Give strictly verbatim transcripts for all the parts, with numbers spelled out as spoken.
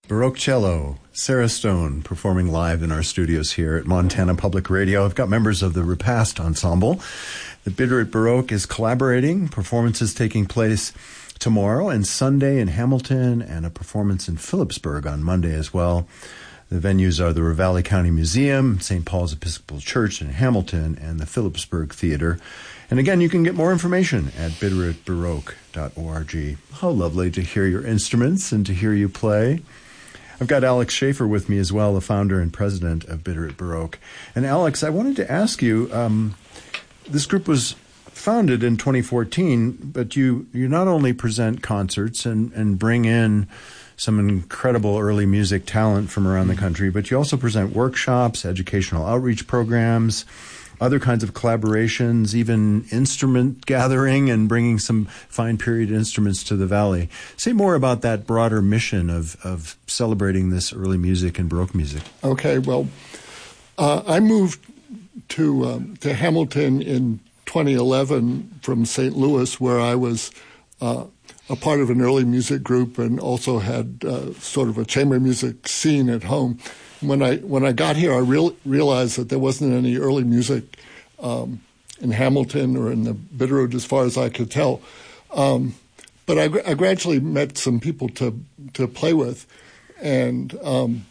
Baroque cello, Sarah Stone, performing live in our studios here at Montana Public Radio. I've got members of the Repast Ensemble. The Bitterroot Baroque is collaborating. Performances taking place tomorrow and Sunday in Hamilton, and a performance in Phillipsburg on Monday as well. The venues are the Ravalli County Museum, Saint Paul's Episcopal Church in Hamilton, and the Phillipsburg Theater. And again, you can get more information at bitterroot baroque dot org. How lovely to hear your instruments and to hear you play. I've got Alex Schaefer with me as well, the founder and president of Bitterroot Baroque. And Alex, I wanted to ask you, um, this group was founded in twenty fourteen, but you, you not only present concerts and, and bring in some incredible early music talent from around the country, but you also present workshops, educational outreach programs, other kinds of collaborations, even instrument gathering and bringing some fine period instruments to the Valley. Say more about that broader mission of, of celebrating this early music and Baroque music. Okay, well, uh, I moved to um, to Hamilton in twenty eleven from Saint Louis, where I was uh, a part of an early music group and also had uh, sort of a chamber music scene at home. When I when I got here, I real, realized that there wasn't any early music um, in Hamilton or in the Bitterroot, as far as I could tell. Um, but I, I gradually met some people to to play with, and um,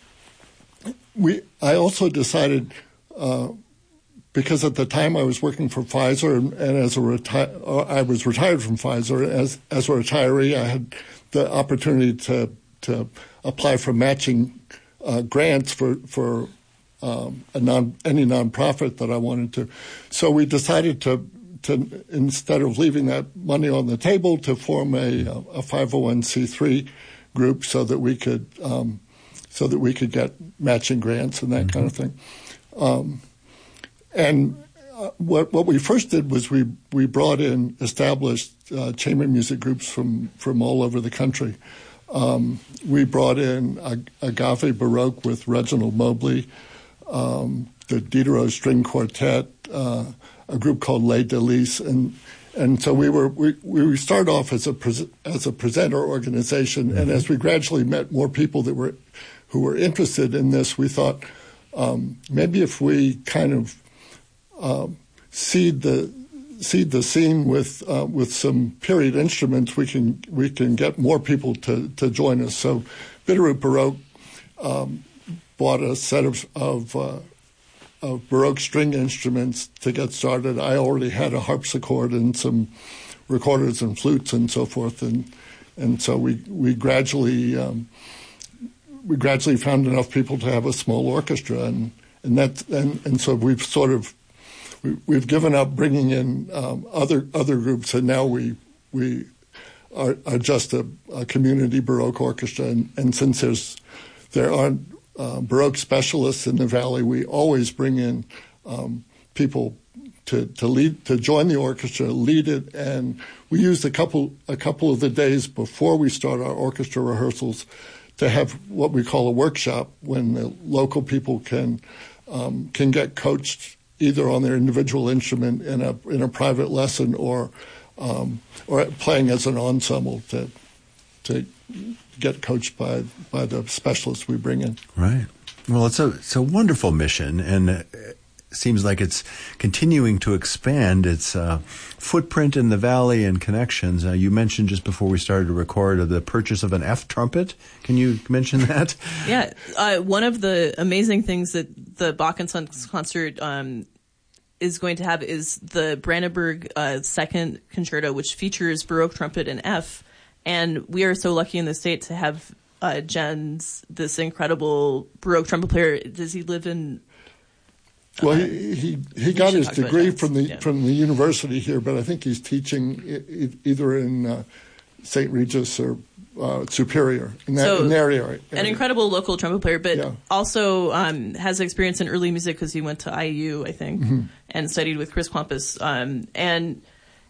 we. I also decided, uh, because at the time I was working for Pfizer, and, and as a reti- I was retired from Pfizer. As as a retiree, I had the opportunity to to apply for matching Uh, grants for for um, a non any nonprofit that I wanted to. So we decided to to instead of leaving that money on the table, to form a a five oh one c three group so that we could um, so that we could get matching grants and that mm-hmm. kind of thing. Um, and uh, what what we first did was we we brought in established uh, chamber music groups from from all over the country. Um, we brought in Agave Baroque with Reginald Mobley, um, the Diderot String Quartet, uh, a group called Les Délices, and and so we were we, we started off as a pre- as a presenter organization, mm-hmm. and as we gradually met more people that were who were interested in this, we thought um, maybe if we kind of um, seed the seed the scene with uh, with some period instruments, we can we can get more people to, to join us. So Bitterroot Baroque um, bought a set of of, uh, of Baroque string instruments to get started. I already had a harpsichord and some recorders and flutes and so forth, and and so we we gradually um, we gradually found enough people to have a small orchestra, and and that and, and so we've sort of We, we've given up bringing in um, other other groups, and now we we are, are just a, a community Baroque orchestra. And, and since there's there aren't uh, Baroque specialists in the Valley, we always bring in um, people to, to lead to join the orchestra, lead it, and we used a couple a couple of the days before we start our orchestra rehearsals to have what we call a workshop, when the local people can um, can get coached either on their individual instrument in a in a private lesson, or um, or playing as an ensemble to to get coached by by the specialists we bring in. Right. Well, it's a it's a wonderful mission, and it seems like it's continuing to expand its uh, footprint in the Valley and connections. Uh, you mentioned just before we started to record uh, the purchase of an F trumpet. Can you mention that? Yeah. Uh, one of the amazing things that the Bach and Sons concert um, is going to have is the Brandenburg uh, Second Concerto, which features Baroque trumpet in F. And we are so lucky in the state to have uh, Jens, this incredible Baroque trumpet player. Does he live in... Uh, well, he he, he got his degree from the yeah. from the university here, but I think he's teaching e- either in uh, Saint Regis or uh, Superior in that, so, in their area. An incredible local trumpet player, but yeah. also um, has experience in early music because he went to I U, I think, mm-hmm. and studied with Chris Klampus. Um, and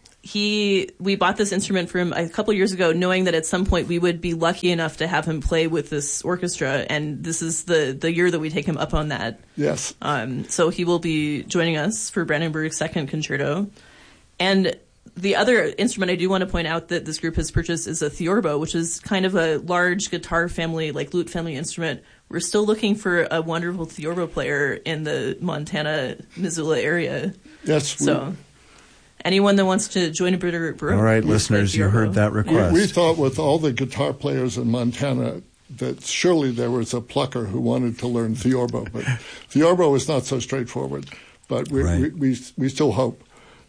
he, we bought this instrument for him a couple years ago, knowing that at some point we would be lucky enough to have him play with this orchestra, and this is the, the year that we take him up on that. Yes. Um, so he will be joining us for Brandenburg's Second Concerto. And the other instrument I do want to point out that this group has purchased is a theorbo, which is kind of a large guitar family, like lute family instrument. We're still looking for a wonderful theorbo player in the Montana, Missoula area. Yes. We, so anyone that wants to join a Bitterroot Baroque. All right, listeners, you heard that request. We, we thought with all the guitar players in Montana that surely there was a plucker who wanted to learn theorbo, but theorbo is not so straightforward. But we, right. we, we, we still hope.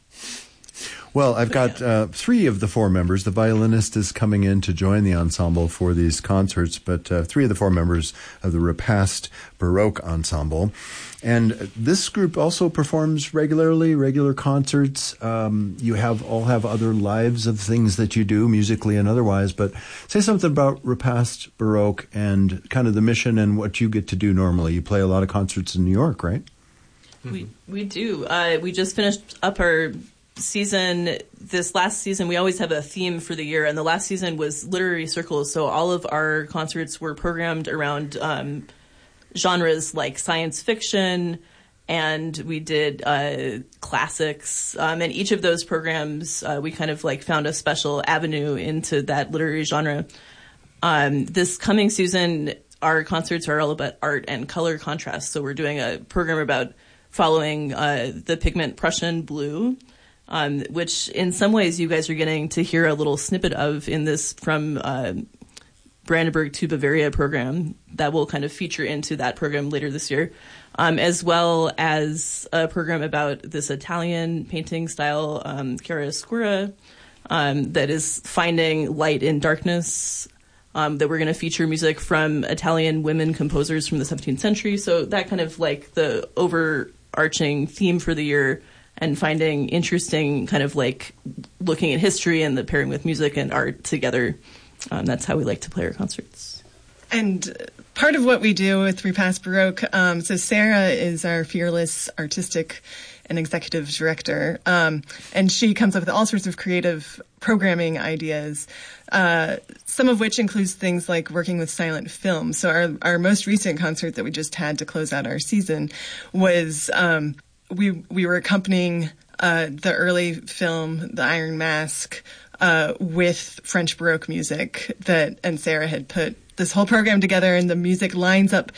Well, I've got uh, three of the four members. The violinist is coming in to join the ensemble for these concerts, but uh, three of the four members of the Repast Baroque Ensemble. And this group also performs regularly, regular concerts. Um, you have all have other lives of things that you do, musically and otherwise. But say something about Repast Baroque and kind of the mission and what you get to do normally. You play a lot of concerts in New York, right? We we do. Uh, we just finished up our season. This last season, we always have a theme for the year, and the last season was literary circles. So all of our concerts were programmed around um, genres like science fiction, and we did uh, classics. Um, and each of those programs, uh, we kind of like found a special avenue into that literary genre. Um, this coming season, our concerts are all about art and color contrast. So we're doing a program about following uh, the pigment Prussian blue, um, which in some ways you guys are getting to hear a little snippet of in this From uh, Brandenburg to Bavaria program that will kind of feature into that program later this year, um, as well as a program about this Italian painting style, um, chiaroscuro, um, that is finding light in darkness. Um, that we're going to feature music from Italian women composers from the seventeenth century. So that kind of like the overarching theme for the year, and finding interesting kind of like looking at history and the pairing with music and art together. Um, that's how we like to play our concerts. And part of what we do with Repast Baroque, um, so Sarah is our fearless artistic and executive director, um, and she comes up with all sorts of creative programming ideas, uh, some of which includes things like working with silent film. So our, our most recent concert that we just had to close out our season was um, we we were accompanying uh, the early film, The Iron Mask, uh, with French Baroque music that, and Sarah had put this whole program together, and the music lines up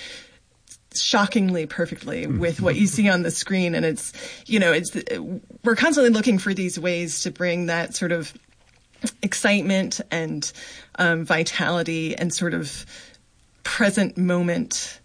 shockingly perfectly with what you see on the screen. And it's, you know, it's, we're constantly looking for these ways to bring that sort of excitement and um, vitality and sort of present moment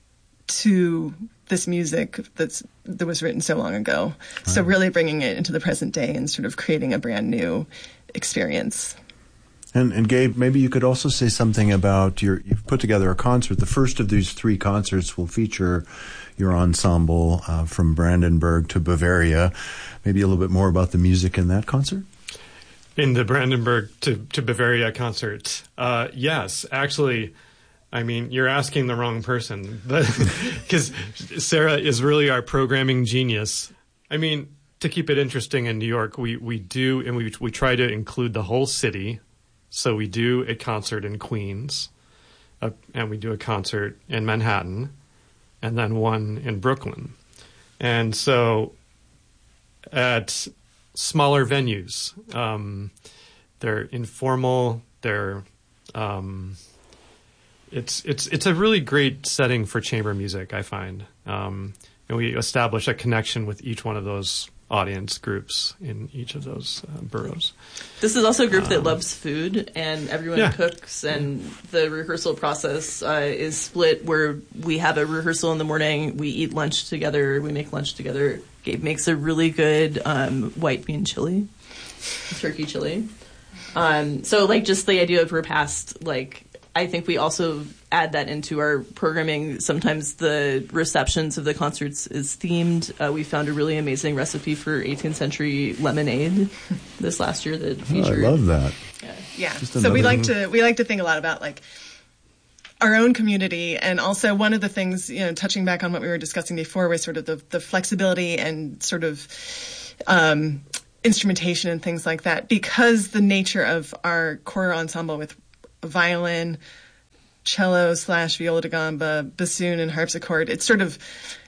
to this music that's that was written so long ago. Right. So really bringing it into the present day and sort of creating a brand new experience. And, and Gabe, maybe you could also say something about your, you've put together a concert. The first of these three concerts will feature your ensemble uh, from Brandenburg to Bavaria. Maybe a little bit more about the music in that concert? In the Brandenburg to, to Bavaria concert. Uh, yes, actually, I mean, you're asking the wrong person. Because Sarah is really our programming genius. I mean, to keep it interesting in New York, we, we do, and we we try to include the whole city. So we do a concert in Queens, uh, and we do a concert in Manhattan, and then one in Brooklyn. And so at smaller venues, um, they're informal, they're um, it's it's it's a really great setting for chamber music, I find. Um, and we establish a connection with each one of those audience groups in each of those uh, boroughs. This is also a group um, that loves food, and everyone yeah. cooks, and the rehearsal process uh, is split where we have a rehearsal in the morning, we eat lunch together, we make lunch together. Gabe makes a really good um, white bean chili, turkey chili. Um, so, like, just the idea of repast, like, I think we also add that into our programming. Sometimes the receptions of the concerts is themed. Uh, we found a really amazing recipe for eighteenth century lemonade this last year that featured. Oh, I love that. Yeah. yeah. So we like to we like to think a lot about like our own community, and also one of the things, you know, touching back on what we were discussing before was sort of the, the flexibility and sort of um, instrumentation and things like that, because the nature of our core ensemble with violin, cello slash viola da gamba, bassoon, and harpsichord, it's sort of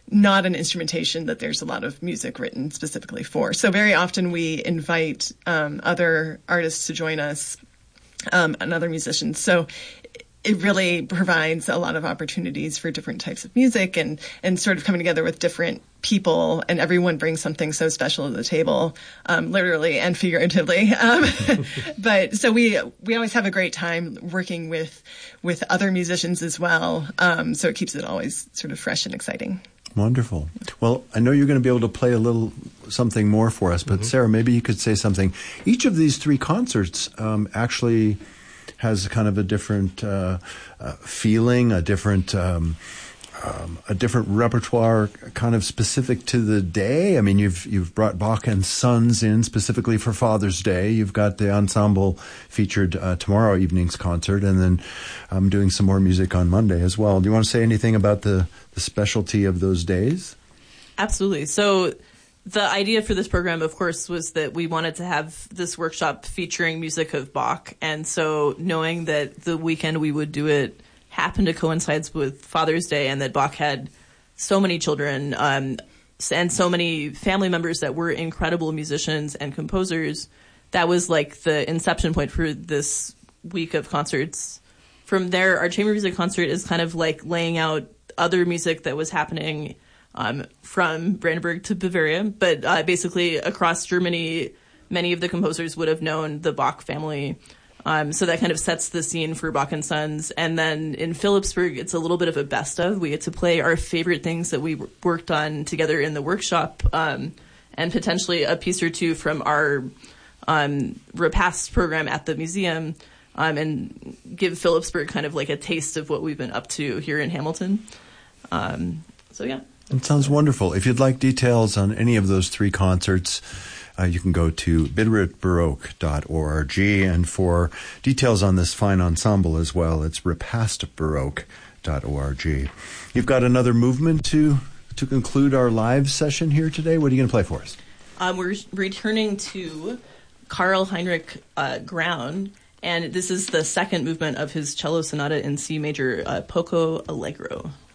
not an instrumentation that there's a lot of music written specifically for. So very often we invite um, other artists to join us um, and other musicians. So it really provides a lot of opportunities for different types of music and, and sort of coming together with different people, and everyone brings something so special to the table, um, literally and figuratively. Um, but so we we always have a great time working with with other musicians as well. Um, so it keeps it always sort of fresh and exciting. Wonderful. Well, I know you're going to be able to play a little something more for us, but mm-hmm. Sarah, maybe you could say something. Each of these three concerts um, actually has kind of a different uh, uh, feeling, a different um, um, a different repertoire, kind of specific to the day. I mean, you've you've brought Bach and Sons in specifically for Father's Day. You've got the ensemble featured uh, tomorrow evening's concert, and then I'm um, doing some more music on Monday as well. Do you want to say anything about the, the specialty of those days? Absolutely. So the idea for this program, of course, was that we wanted to have this workshop featuring music of Bach. And so knowing that the weekend we would do it happened to coincide with Father's Day, and that Bach had so many children um, and so many family members that were incredible musicians and composers, that was like the inception point for this week of concerts. From there, our chamber music concert is kind of like laying out other music that was happening Um, from Brandenburg to Bavaria, but uh, basically across Germany, many of the composers would have known the Bach family. Um, so that kind of sets the scene for Bach and Sons. And then in Philipsburg, it's a little bit of a best of. We get to play our favorite things that we worked on together in the workshop, um, and potentially a piece or two from our um, repast program at the museum, um, and give Philipsburg kind of like a taste of what we've been up to here in Hamilton. Um, so yeah. It sounds wonderful. If you'd like details on any of those three concerts, uh, you can go to bitterit baroque dot org. And for details on this fine ensemble as well, it's repast baroque dot org. You've got another movement to to conclude our live session here today. What are you going to play for us? Um, we're returning to Karl Heinrich uh, Graun, and this is the second movement of his cello sonata in C major, uh, Poco Allegro.